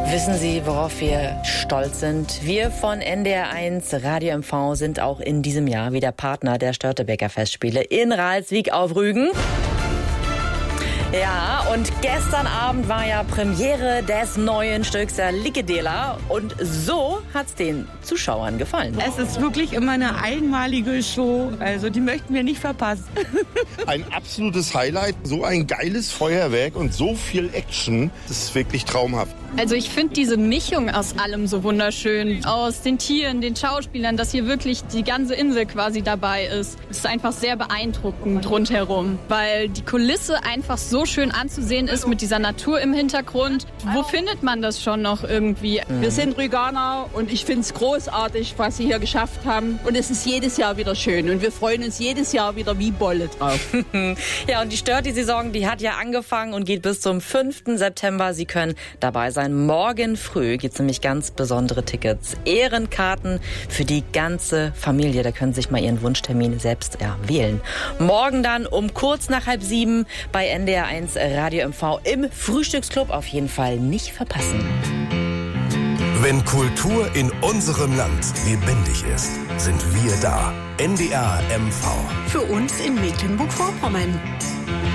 Wissen Sie, worauf wir stolz sind? Wir von NDR1 Radio MV sind auch in diesem Jahr wieder Partner der Störtebeker Festspiele in Ralswiek auf Rügen. Ja, und gestern Abend war ja Premiere des neuen Stücks der Likedela und so hat's den Zuschauern gefallen. Es ist wirklich immer eine einmalige Show, also die möchten wir nicht verpassen. Ein absolutes Highlight, so ein geiles Feuerwerk und so viel Action, das ist wirklich traumhaft. Also ich finde diese Mischung aus allem so wunderschön, aus den Tieren, den Schauspielern, dass hier wirklich die ganze Insel quasi dabei ist. Es ist einfach sehr beeindruckend rundherum, weil die Kulisse einfach so schön anzusehen ist mit dieser Natur im Hintergrund. Wo findet man das schon noch irgendwie? Wir sind Rüganer und ich finde es großartig, was sie hier geschafft haben. Und es ist jedes Jahr wieder schön und wir freuen uns jedes Jahr wieder wie Bolle drauf. Ja, und die Störti-Saison, die hat ja angefangen und geht bis zum 5. September. Sie können dabei sein. Morgen früh gibt es nämlich ganz besondere Tickets. Ehrenkarten für die ganze Familie. Da können Sie sich mal Ihren Wunschtermin selbst wählen. Morgen dann um kurz nach 6:30 bei NDR1 Radio MV im Frühstücksclub. Auf jeden Fall nicht verpassen. Wenn Kultur in unserem Land lebendig ist, sind wir da. NDR MV. Für uns in Mecklenburg-Vorpommern.